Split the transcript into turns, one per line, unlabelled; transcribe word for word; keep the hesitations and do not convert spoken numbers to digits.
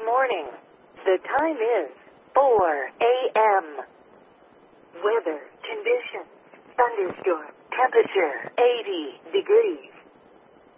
morning. The time is four a.m. Weather conditions. Thunderstorm. Temperature eighty degrees.